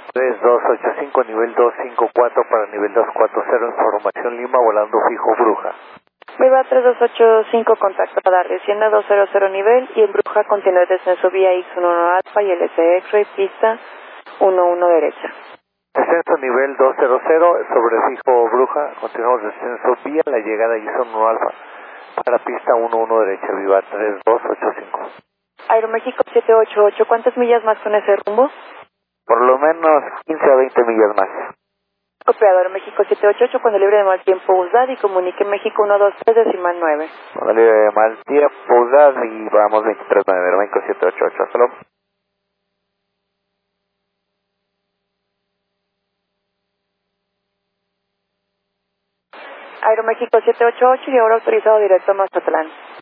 3285, nivel 254 para nivel 240, información Lima, volando fijo Bruja. Viva 3285, contacto para Hacienda 200 nivel y en Bruja continúe descenso vía X11 Alfa y LC X-Ray, pista 11 derecha. Descenso nivel 200 sobre fijo Bruja, continuamos descenso vía la llegada X11 Alfa para pista 11 derecha, Viva 3285. Aeroméxico 788, ¿cuántas millas más con ese rumbo? Por lo menos 15 a 20 millas más. Copiador México 788, cuando libre de mal tiempo USDAD y comunique México 123,9. Cuando libre de mal tiempo USDAD y vamos 23,9, México 788, hasta luego. Aeroméxico 788 y ahora autorizado directo a Mazatlán.